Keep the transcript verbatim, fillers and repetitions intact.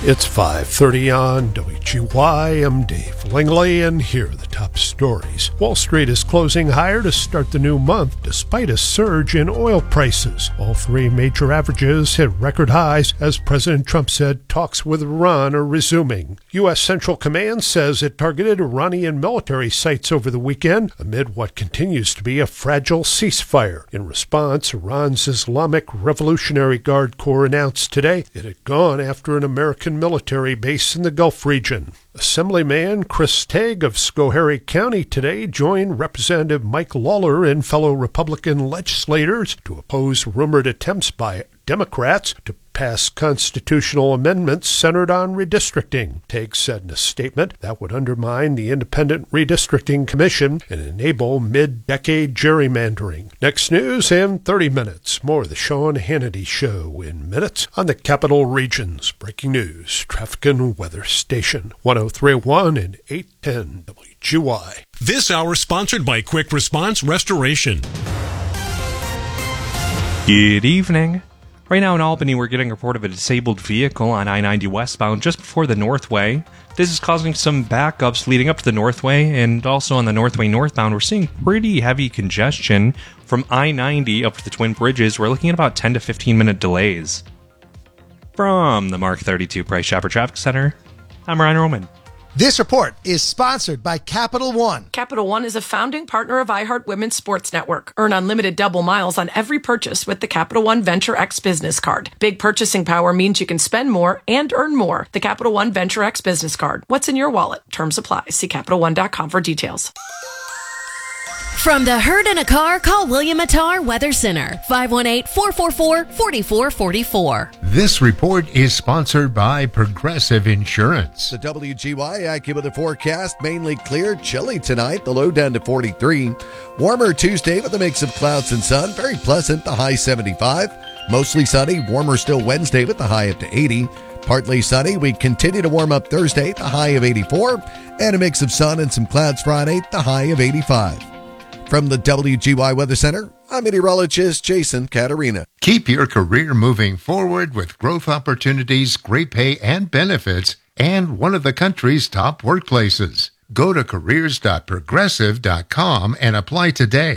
It's five thirty on W G Y. I'm Dave Langley, and here are the top stories. Wall Street is closing higher to start the new month despite a surge in oil prices. All three major averages hit record highs as President Trump said talks with Iran are resuming. U S. Central Command says it targeted Iranian military sites over the weekend amid what continues to be a fragile ceasefire. In response, Iran's Islamic Revolutionary Guard Corps announced today it had gone after an American military base in the Gulf region. Assemblyman Chris Tague of Schoharie County today joined Representative Mike Lawler and fellow Republican legislators to oppose rumored attempts by Democrats to pass constitutional amendments centered on redistricting. Tague said in a statement that would undermine the Independent Redistricting Commission and enable mid-decade gerrymandering. Next news in thirty minutes. More of the Sean Hannity Show in minutes on the Capital Region's Breaking News Traffic and Weather Station. one oh three point one and eight ten W G Y. This hour sponsored by Quick Response Restoration. Good evening. Right now in Albany, we're getting a report of a disabled vehicle on I ninety westbound just before the Northway. This is causing some backups leading up to the Northway, and also on the Northway northbound, we're seeing pretty heavy congestion from I ninety up to the Twin Bridges. We're looking at about ten to fifteen minute delays. From the Mark thirty-two Price Chopper Traffic Center, I'm Ryan Roman. This report is sponsored by Capital One. Capital One is a founding partner of iHeart Women's Sports Network. Earn unlimited double miles on every purchase with the Capital One Venture X Business Card. Big purchasing power means you can spend more and earn more. The Capital One Venture X Business Card. What's in your wallet? Terms apply. See Capital One dot com for details. From the Herd in a Car, call William Attar Weather Center, five one eight, four four four, four four four four. This report is sponsored by Progressive Insurance. The W G Y AccuWeather forecast, mainly clear, chilly tonight, the low down to forty-three. Warmer Tuesday with a mix of clouds and sun, very pleasant, the high seventy-five. Mostly sunny, warmer still Wednesday with the high up to eighty. Partly sunny, we continue to warm up Thursday, the high of eighty-four. And a mix of sun and some clouds Friday, the high of eighty-five. From the W G Y Weather Center, I'm meteorologist Jason Caterina. Keep your career moving forward with growth opportunities, great pay and benefits, and one of the country's top workplaces. Go to careers dot progressive dot com and apply today.